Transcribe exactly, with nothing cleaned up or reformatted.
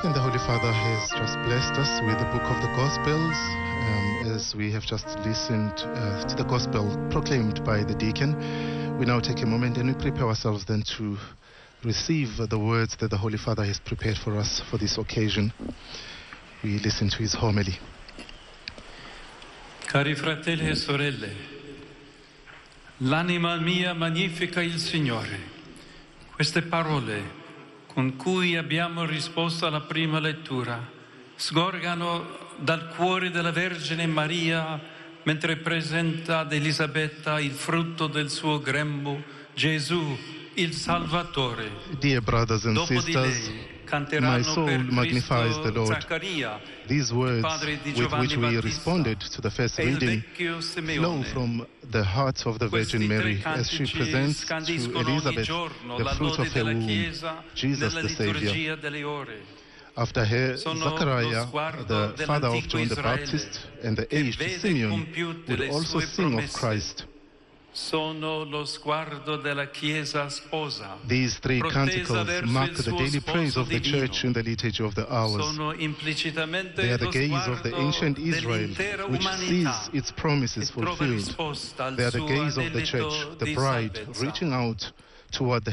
And the Holy Father has just blessed us with the book of the Gospels, um, as we have just listened uh, to the Gospel proclaimed by the deacon. We now take a moment and we prepare ourselves then to receive the words that the Holy Father has prepared for us for this occasion. We listen to his homily. Cari fratelli e sorelle, l'anima mia magnifica il Signore. Queste parole con cui abbiamo risposto alla prima lettura sgorgano dal cuore della Vergine Maria mentre presenta ad Elisabetta il frutto del suo grembo, Gesù, il Salvatore. Dear brothers and Dopo sisters, di lei canteranno my soul per magnifies Cristo the Lord. Zaccaria, These words padre di with Giovanni which we Battista, responded to the first e il reading vecchio flow Simeone. from the heart of the Virgin Questi tre Mary as she cantici presents to scandiscono ogni Elizabeth giorno the la fruit lode of her della womb, Chiesa Jesus nella the Savior. liturgia delle ore. After her, Sono Zachariah, lo sguardo the father of dell'antico John the Israele, Baptist, and the che aged vede Simeon compiute would le also sue sing of promesse. Christ. Sono lo sguardo della Chiesa sposa. These three protesa canticles verso mark il the suo daily sposo praise of the divino. Church in the liturgy of the hours. Sono implicitamente They are the lo gaze of the sguardo ancient Israel, dell'intera which umanità sees its promises che trova fulfilled. risposta al They are the suo gaze of the anelito Church, the di bride, salvezza. reaching out toward the